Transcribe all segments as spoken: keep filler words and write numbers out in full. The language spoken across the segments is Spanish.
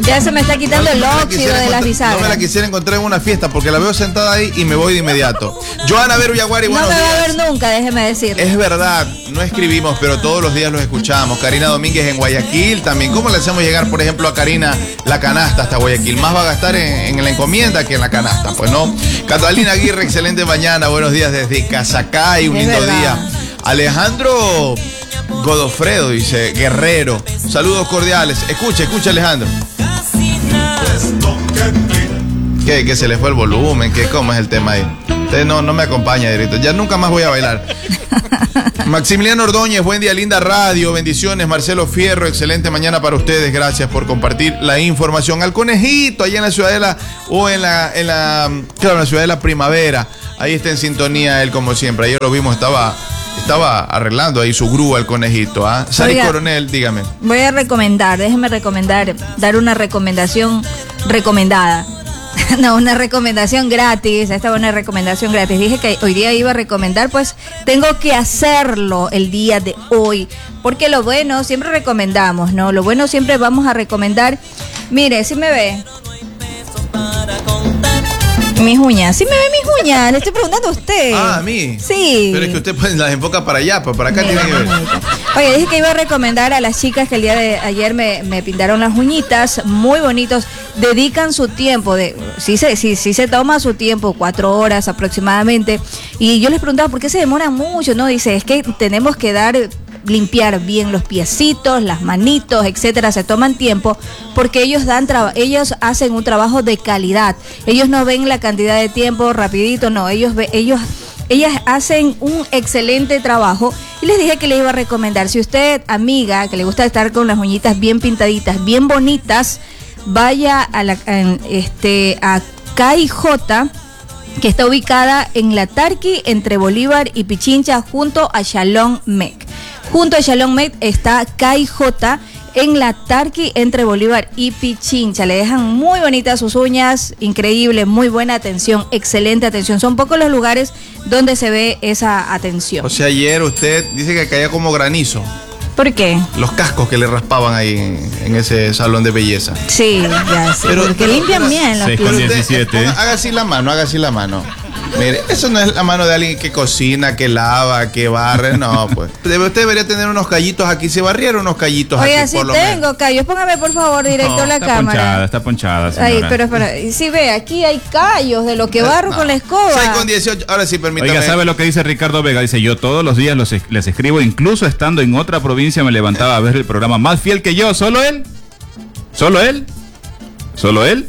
Ya se me está quitando no, el no óxido de las bisagras. No me la quisiera encontrar en una fiesta porque la veo sentada ahí y me voy de inmediato. Joana Vero Yaguari, buenos días. No me va a ver nunca, déjeme decirle. Es verdad, no escribimos, pero todos los días los escuchamos. Karina Domínguez en Guayaquil también. ¿Cómo le hacemos llegar, por ejemplo, a Karina la canasta hasta Guayaquil? Más va a gastar en, en la encomienda que en la canasta, pues no. Catalina Aguirre, excelente mañana. Buenos días desde Casacay, un lindo día. Alejandro Godofredo dice, Guerrero. Saludos cordiales. Escucha, escucha, Alejandro. ¿Qué? ¿Que se le fue el volumen? ¿Qué? ¿Cómo es el tema ahí? Usted no, no me acompaña, directo. Ya nunca más voy a bailar. Maximiliano Ordóñez, buen día, linda radio, bendiciones. Marcelo Fierro, excelente mañana para ustedes. Gracias por compartir la información. Al Conejito, allá en la Ciudadela o en la, en la, claro, en la Ciudadela Primavera. Ahí está en sintonía él como siempre. Ayer lo vimos, estaba... Estaba arreglando ahí su grúa el Conejito, ¿ah? ¿eh? Sari Coronel, dígame. Voy a recomendar, déjeme recomendar, dar una recomendación recomendada. No, una recomendación gratis. Esta es una recomendación gratis. Dije que hoy día iba a recomendar, pues tengo que hacerlo el día de hoy. Porque lo bueno siempre recomendamos, ¿no? Lo bueno siempre vamos a recomendar. Mire, si me ve. Mis uñas, sí me ve mis uñas, le estoy preguntando a usted. Ah, ¿a mí? Sí. Pero es que usted pues, las enfoca para allá, pues para acá tiene que ver. Oye, dije que iba a recomendar a las chicas que el día de ayer me, me pintaron las uñitas, muy bonitos, dedican su tiempo, de, sí, se, sí, sí se toma su tiempo, cuatro horas aproximadamente, y yo les preguntaba por qué se demoran mucho, ¿no? Dice, es que tenemos que dar... limpiar bien los piecitos, las manitos, etcétera, se toman tiempo porque ellos dan traba- ellos hacen un trabajo de calidad. Ellos no ven la cantidad de tiempo rapidito, no, ellos ve- ellos ellas hacen un excelente trabajo y les dije que les iba a recomendar, si usted, amiga, que le gusta estar con las uñitas bien pintaditas, bien bonitas, vaya a la a, este a K I J, que está ubicada en La Tarqui, entre Bolívar y Pichincha, junto a Shalom Mec. Junto a Shalom Mec está K I J en La Tarqui, entre Bolívar y Pichincha. Le dejan muy bonitas sus uñas, increíble, muy buena atención, excelente atención. Son pocos los lugares donde se ve esa atención. O sea, ayer usted dice que caía como granizo. ¿Por qué? Los cascos que le raspaban ahí en, en ese salón de belleza. Sí, ya sé. Pero, porque limpian bien las piezas. Haga así la mano, haga así la mano. Mire, eso no es la mano de alguien que cocina, que lava, que barre, no, pues. Usted debería tener unos callitos aquí. Se barrieron unos callitos Oye, aquí, sí por lo tengo menos. callos. Póngame, por favor, directo no, la está cámara. Ponchada, está ponchada, señora. Ay, pero espera. Sí, ve, aquí hay callos de lo que barro no. con la escoba. seis con dieciocho, ahora sí, permítame. Oiga, ¿sabe lo que dice Ricardo Vega? Dice, yo todos los días los, les escribo, incluso estando en otra provincia me levantaba a ver el programa más fiel que yo. ¿Solo él? ¿Solo él? ¿Solo él?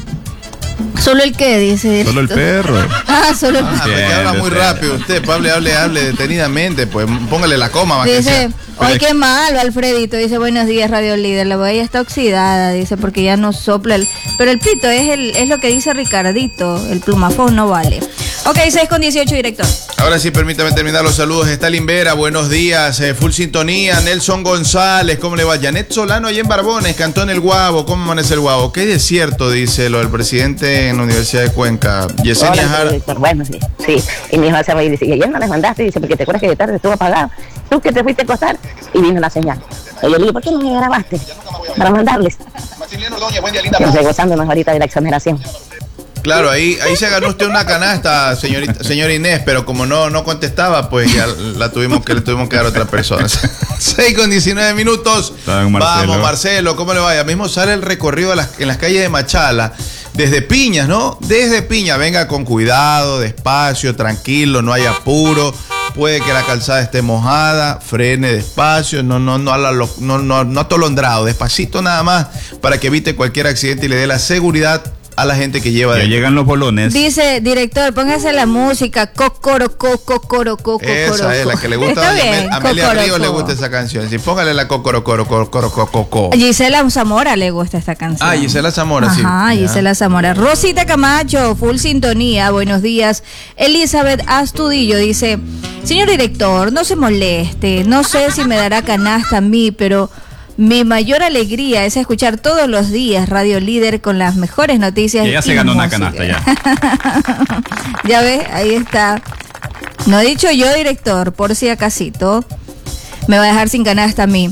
¿Solo el qué? Dice. Solo el perro. Ah, solo el perro. Ah, porque habla muy rápido usted, pues hable, hable, hable detenidamente, pues póngale la coma. Más dice, ay, qué malo, Alfredito. Dice, buenos días, Radio Líder. La botella está oxidada, dice, porque ya no sopla el... Pero el pito es el es lo que dice Ricardito, el plumafón no vale. Ok, seis con dieciocho, director. Ahora sí, permítame terminar los saludos. Stalin Vera, buenos días, eh, full sintonía. Nelson González, ¿cómo le va? Janet Solano, allá en Barbones, Cantón El Guavo. ¿Cómo amanece el Guavo? Qué desierto, dice lo del presidente en la Universidad de Cuenca. Yesenia Jara. Bueno, sí, sí. Y mi hijo se va y dice, y ayer no les mandaste, dice, porque te acuerdas que de tarde estuvo apagado. Tú que te fuiste a acostar y vino la señal. Y yo le digo, ¿por qué no me grabaste? Para mandarles. Estoy gozándonos ahorita de la exoneración. Claro, ahí, ahí se ganó usted una canasta, señorita, señora Inés, pero como no, no contestaba, pues ya la tuvimos que le tuvimos que dar a otra persona. seis con diecinueve minutos. Marcelo. Vamos, Marcelo, ¿cómo le va? Ya mismo sale el recorrido a las, en las calles de Machala, desde Piñas, ¿no? Desde Piñas, venga con cuidado, despacio, tranquilo, no hay apuro. Puede que la calzada esté mojada, frene despacio, no, no, no, no, no, no, no atolondrado, despacito nada más, para que evite cualquier accidente y le dé la seguridad a la gente que lleva. Ya de... llegan los bolones. Dice, director, póngase la música, cocoroco, cocoroco, esa es la que le gusta a Amelia, Amelia Ríos, le gusta esa canción. Sí, póngale la cocoroco, cocoroco. Gisela Zamora le gusta esta canción. Ah, Gisela Zamora, sí. Ajá, Gisela Zamora. Rosita Camacho, full sintonía, buenos días. Elizabeth Astudillo dice, señor director, no se moleste, no sé si me dará canasta a mí, pero... mi mayor alegría es escuchar todos los días Radio Líder con las mejores noticias. Y ya se ganó música. Una canasta ya. Ya ves, ahí está. No he dicho yo, director, por si acasito. Me va a dejar sin canasta a mí.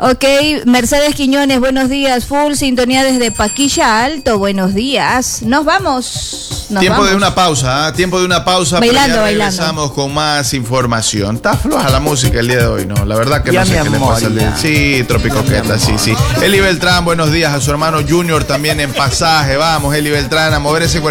Ok, Mercedes Quiñones, buenos días. Full sintonía desde Paquilla Alto, buenos días. Nos vamos. Nos tiempo vamos. de una pausa, ¿eh? tiempo de una pausa. Bailando, pero ya bailando. regresamos con más información. Está floja la música el día de hoy, ¿no? La verdad que Ya, no sé mi qué le amor, pasa al día. ya. Sí, Tropicoqueta, sí, sí. Eli Beltrán, buenos días. A su hermano Junior también en pasaje. Vamos, Eli Beltrán, a mover ese cuerpo.